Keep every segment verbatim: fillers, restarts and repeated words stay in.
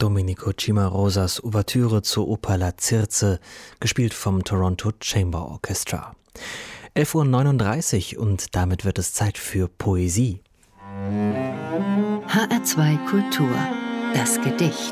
Domenico Cimarosas Ouvertüre zur Oper La Circe, gespielt vom Toronto Chamber Orchestra. elf Uhr neununddreißig und damit wird es Zeit für Poesie. H R zwei Kultur, das Gedicht.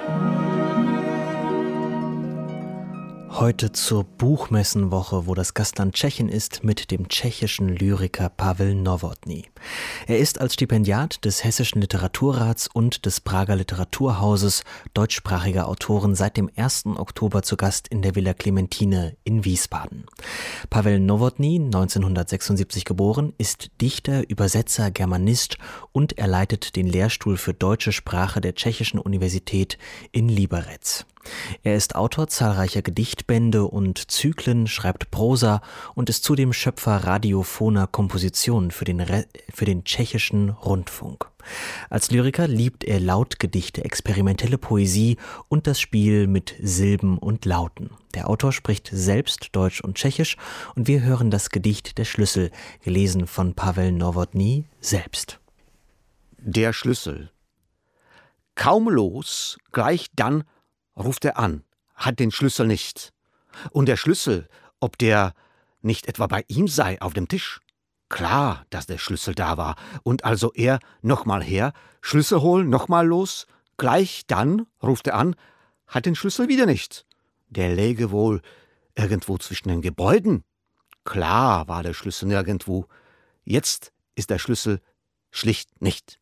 Heute zur Buchmessenwoche, wo das Gastland Tschechien ist, mit dem tschechischen Lyriker Pavel Novotný. Er ist als Stipendiat des Hessischen Literaturrats und des Prager Literaturhauses deutschsprachiger Autoren seit dem ersten Oktober zu Gast in der Villa Clementine in Wiesbaden. Pavel Novotný, neunzehnhundertsechsundsiebzig geboren, ist Dichter, Übersetzer, Germanist und er leitet den Lehrstuhl für deutsche Sprache der Tschechischen Universität in Liberec. Er ist Autor zahlreicher Gedichtbände und Zyklen, schreibt Prosa und ist zudem Schöpfer radiophoner Kompositionen für den, Re- für den tschechischen Rundfunk. Als Lyriker liebt er Lautgedichte, experimentelle Poesie und das Spiel mit Silben und Lauten. Der Autor spricht selbst Deutsch und Tschechisch und wir hören das Gedicht Der Schlüssel, gelesen von Pavel Novotný selbst. Der Schlüssel. Kaum los, gleich dann ruft er an, hat den Schlüssel nicht. Und der Schlüssel, ob der nicht etwa bei ihm sei auf dem Tisch? Klar, dass der Schlüssel da war. Und also er nochmal her, Schlüssel holen, nochmal los. Gleich dann ruft er an, hat den Schlüssel wieder nicht. Der läge wohl irgendwo zwischen den Gebäuden. Klar war der Schlüssel nirgendwo. Jetzt ist der Schlüssel schlicht nicht.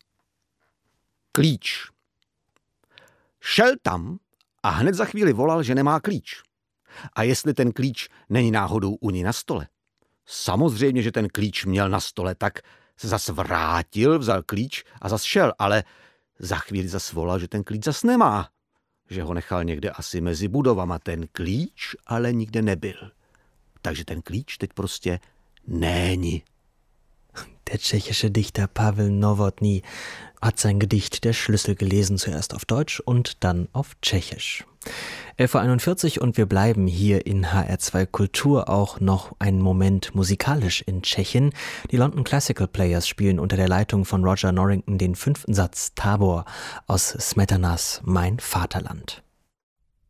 Klíč. Šel tam a hned za chvíli volal, že nemá klíč. A jestli ten klíč není náhodou u ní na stole. Samozřejmě, že ten klíč měl na stole, tak se zas vrátil, vzal klíč a zas šel, ale za chvíli zas volal, že ten klíč zas nemá. Že ho nechal někde asi mezi budovama. Ten klíč ale nikde nebyl. Takže ten klíč teď prostě není. Der tschechische Dichter Pavel Novotný hat sein Gedicht Der Schlüssel gelesen, zuerst auf Deutsch und dann auf Tschechisch. elf Uhr einundvierzig und wir bleiben hier in H R zwei Kultur auch noch einen Moment musikalisch in Tschechien. Die London Classical Players spielen unter der Leitung von Roger Norrington den fünften Satz Tabor aus Smetanas Mein Vaterland.